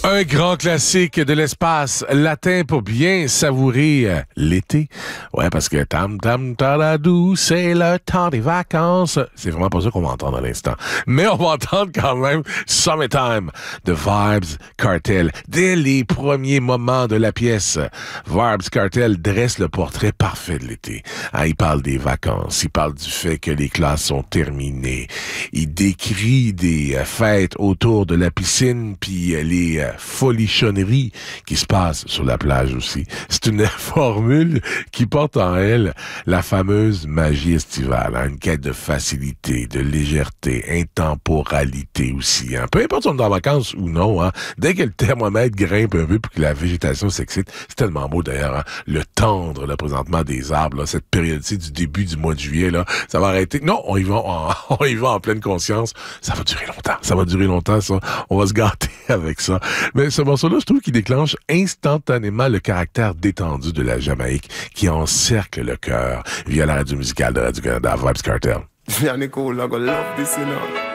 Un grand classique de l'espace latin pour bien savourer l'été. Ouais, parce que tam tam taradou, c'est le temps des vacances. C'est vraiment pas ça qu'on va entendre à l'instant. Mais on va entendre quand même Summertime de Vybz Kartel. Dès les premiers moments de la pièce, Vybz Kartel dresse le portrait parfait de l'été. Hein, il parle des vacances, il parle du fait que les classes sont terminées. Il décrit des fêtes autour de la piscine, puis les folichonneries qui se passent sur la plage aussi. C'est une formule qui porte en elle la fameuse magie estivale, hein, une quête de facilité, de légèreté, intemporalité aussi. Hein. Peu importe si on est en vacances ou non, hein, dès que le thermomètre grimpe un peu puis que la végétation s'excite, c'est tellement beau d'ailleurs, hein, le tendre, le présentement des arbres, là, cette période-ci du début du mois de juillet, là, ça va arrêter. Non, on y va en pleine conscience. Ça va durer longtemps, ça. On va se gâter avec ça. Mais ce morceau-là, je trouve qu'il déclenche instantanément le caractère détendu de la Jamaïque qui encercle le cœur via la radio musicale de Radio-Canada, Vybz Kartel. Yeah, Nicole, I gonna love this, you know.